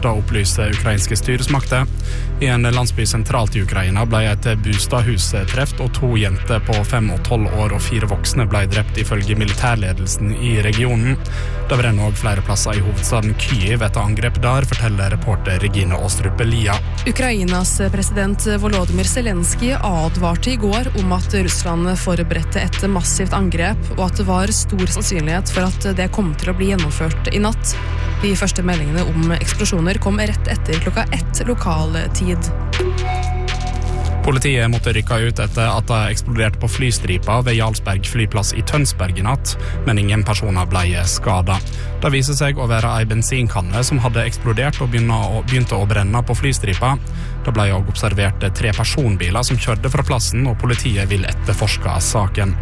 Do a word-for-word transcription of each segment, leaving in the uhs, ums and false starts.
Da opplyser ukrainske styresmakter. I en landsby sentralt i Ukraina ble et bostadhus treft, og to jenter på fem og tolv år og fire voksne ble drept ifølge militærledelsen i regionen. Det brenner også flere plasser i hovedstaden Kyiv etter angrep der, forteller reporter Regine Åstrup Elia. Ukrainas president Volodymyr Zelensky advarte i går om at Russland forberedte et massivt angrep, og at det var stor sannsynlighet for at det kom til å bli gjennomført i natt. De første meldingene om eksplosjoner kom rett etter klokka ett lokal tid. Politiet måtte rykke ut etter at det eksploderte på flystripa ved Jarlsberg flyplass i Tønsberg i natt, men ingen personer ble skadet. Det viser seg å være en bensinkanne som hadde eksplodert og begynte å brenne på flystripa. Det ble også observert tre personbiler som kjørte fra plassen, og politiet vil etterforske saken.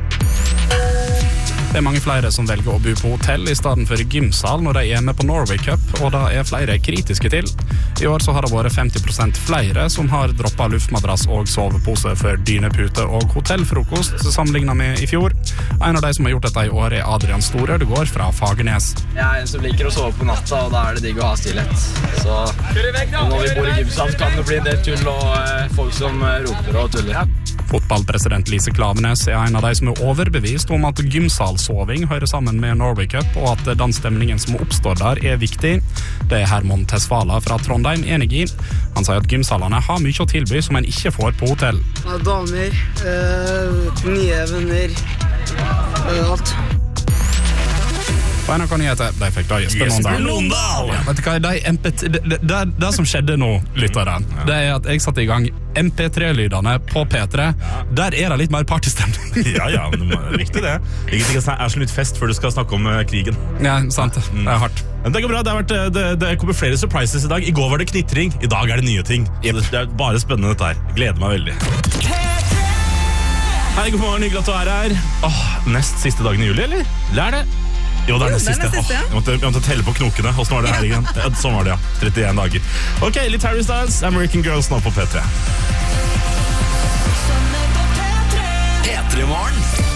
Det er mange flere som velger å bo på hotell i stedet for gymsal når de er med på Norway Cup, og det er flere kritiske til. I år så har det vært femti prosent flere som har droppet luftmadrass og sovepose for dynepute og hotellfrokost, sammenlignet med i fjor. En av de som har gjort dette i år er Adrian Store, det går fra Fagernes. Jeg er en som liker å sove på natta, og da er det digg å ha stillhet. Så når vi bor i gymsal kan det bli en del tull og eh, folk som roper og tuller. Fotballpresident Lise Klavenes er en av de som er overbevist om at gymsalsoving hører sammen med Norway Cup, og at den stemningen som oppstår der er viktig. Det er Hermon Tesfala fra Trondheim enig i. Han sier at gymsalene har mye å tilby som en ikke får på hotell. Damer, øh, nye venner, øh, alt. På N R K Nyheter, de fikk da Jesper Londal. Ja, vet du hva, de M P tre, det, det, det som skjedde nå, lytteren, ja. Det er at jeg satte i gang M P tre-lydene på P tre. Ja. Der er det litt mer partystemning. Ja, ja, men det er viktig det. Ingenting er så litt fest før du skal snakke om uh, krigen. Ja, sant. Det er hardt. Men det går bra, det, har vært, det, det kommer flere surprises i dag. I går var det knitring, i dag er det nye ting. Yep. Det er bare spennende dette her. Gleder meg veldig. Hei, god morgen, hyggelig at du er her. Åh, nest siste dagen i juli, eller? Eller er det? Jo, det er det siste. Åh, jeg, måtte, jeg måtte telle på knokene. Hvordan var det her igjen? Ja, sånn var det, ja. trettien dager. Ok, litt Harry Styles, American Girls nå på P tre. P tre Morgen.